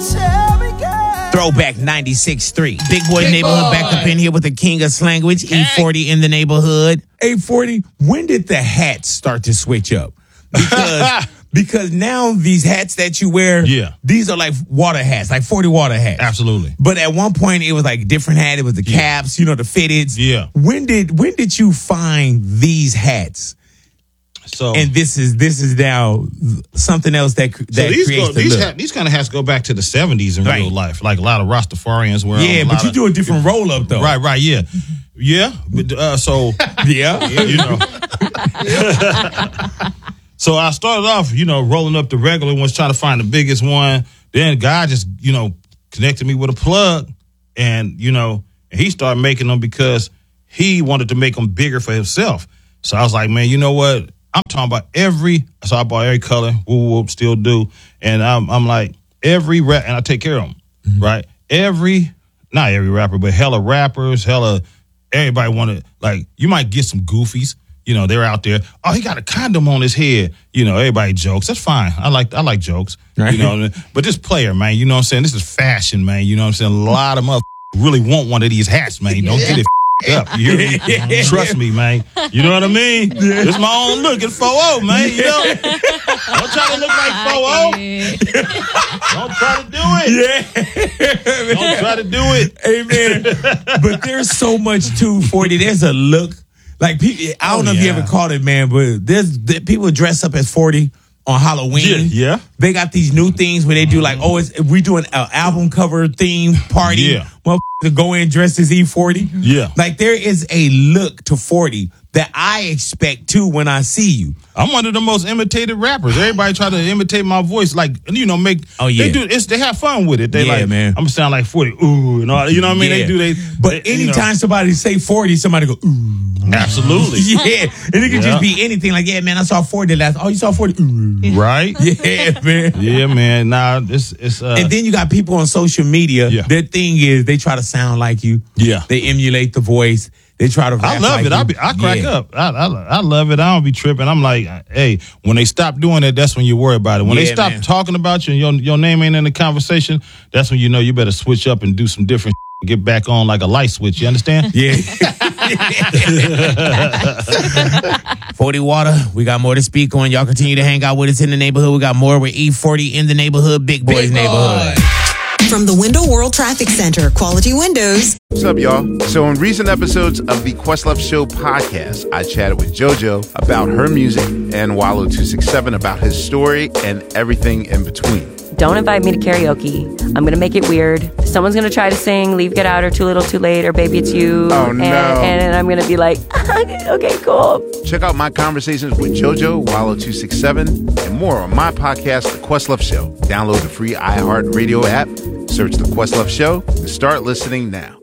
Throwback 96.3. Big Boy Neighborhood back up in here with the king of slanguage. E40 in the neighborhood. E40, when did the hats start to switch up? Because now these hats that you wear, these are like water hats, like 40 water hats. Absolutely. But at one point it was like a different hat. It was the caps, you know, the fitteds. Yeah. When did you find these hats? So, and this is now something else that creates the look. These kind of hats go back to the 70s in real life. Like a lot of Rastafarians wear them. Yeah, but you do a different roll up though. Right, yeah. Yeah, but so yeah, you know. So I started off, you know, rolling up the regular ones, trying to find the biggest one. Then God just, you know, connected me with a plug, and you know, and he started making them because he wanted to make them bigger for himself. So I was like, man, you know what? I'm talking about so I bought every color, still do. And I'm like, every rap, and I take care of them, right? Not every rapper, but hella rappers, everybody wanted, like, you might get some goofies, you know, they're out there. Oh, he got a condom on his head. You know, everybody jokes. That's fine. I like jokes, you know. But this player, man, you know what I'm saying? This is fashion, man. You know what I'm saying? A lot of motherfuckers really want one of these hats, man. Don't get it up. You hear me? Trust me, man. You know what I mean? It's my own look. It's 4-0, man. You know? Don't try to look like 4-0. Don't try to do it. Yeah. Don't try to do it. Amen. But there's so much to 40. There's a look. Like, I don't know if you ever caught it, man, but there's people dress up as 40 on Halloween. Yeah. They got these new things where they do like, we doing an album cover theme party. Yeah. Motherfuckers go in dressed as E40. Yeah. Like, there is a look to 40 that I expect too when I see you. I'm one of the most imitated rappers. Everybody try to imitate my voice, like, you know, make. Oh yeah, they have fun with it. They like, man. I'm sound like 40. Ooh, and all, you know what I mean? But anytime somebody say 40, somebody go ooh. Absolutely. Yeah, and it could just be anything. Like, yeah, man, I saw 40 last. Oh, you saw 40? Ooh. Right? Yeah, man. Yeah, man. Nah, it's. And then you got people on social media. Yeah. Their thing is they try to sound like you. Yeah. They emulate the voice. They try to rap I love like it. I crack up. I love it. I don't be tripping. I'm like, hey, when they stop doing it, that's when you worry about it. When they stop talking about you and your name ain't in the conversation, that's when you know you better switch up and do some different shit, get back on like a light switch. You understand? Yeah. 40 Water. We got more to speak on. Y'all continue to hang out with us in the neighborhood. We got more with E40 in the neighborhood, Big Boy's neighborhood. From the Window World Traffic Center, Quality Windows. What's up, y'all? So in recent episodes of the Questlove Show podcast, I chatted with JoJo about her music and Wallow 267 about his story and everything in between. Don't invite me to karaoke. I'm going to make it weird. Someone's going to try to sing Leave, Get Out, or Too Little, Too Late, or Baby It's You. Oh, no. And I'm going to be like, okay, cool. Check out my conversations with JoJo, Wallow 267, and more on my podcast, The Questlove Show. Download the free iHeartRadio app, search The Questlove Show, and start listening now.